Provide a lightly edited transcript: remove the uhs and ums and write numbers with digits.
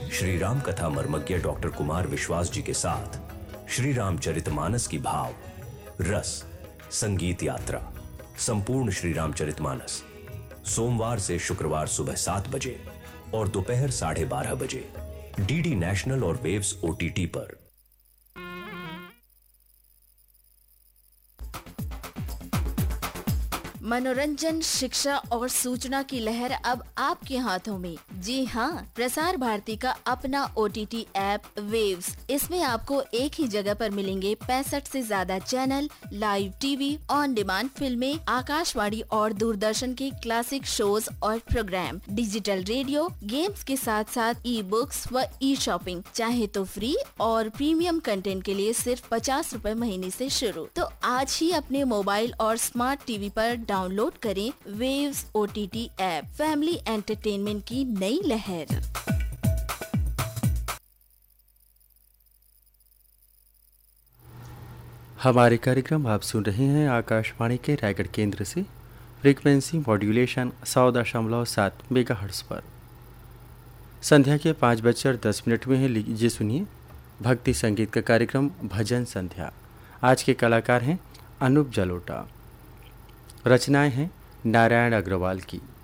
श्री राम कथा मर्मज्ञ डॉक्टर कुमार विश्वास जी के साथ श्री रामचरितमानस की भाव रस संगीत यात्रा संपूर्ण श्री रामचरितमानस सोमवार से शुक्रवार सुबह 7 बजे और दोपहर 12:30 बजे डीडी नेशनल और वेव्स ओटीटी पर। मनोरंजन, शिक्षा और सूचना की लहर अब आपके हाथों में। जी हाँ, प्रसार भारती का अपना ओटीटी ऐप वेव्स। इसमें आपको एक ही जगह पर मिलेंगे 65 से ज्यादा channel, live TV, on demand फिल्में, आकाशवाणी और दूरदर्शन के क्लासिक शोज और प्रोग्राम, डिजिटल रेडियो, गेम्स के साथ साथ ई बुक्स व ई शॉपिंग। चाहे तो फ्री और प्रीमियम कंटेंट के लिए सिर्फ 50 रुपए महीने से शुरू। तो आज ही अपने मोबाइल और स्मार्ट टीवी पर डाउनलोड करें waves OTT app. Family entertainment की नई लहर। हमारे कार्यक्रम आप सुन रहे हैं आकाशवाणी के रायगढ़ केंद्र से। फ्रीक्वेंसी मॉड्यूलेशन 100.7 मेगाहर्ट्ज पर। संध्या के 5:10 में है। लीजिए सुनिए भक्ति संगीत का कार्यक्रम भजन संध्या। आज के कलाकार हैं अनूप जलोटा। रचनाएं हैं नारायण अग्रवाल की।